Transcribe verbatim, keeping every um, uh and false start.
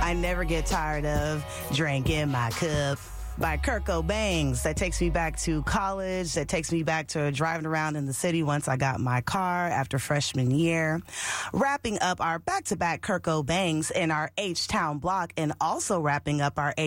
I never get tired of drinking my cup by Kurt Cobain. That takes me back to college. That takes me back to driving around in the city once I got my car after freshman year. Wrapping up our back-to-back Kurt Cobains in our H-Town block, and also wrapping up our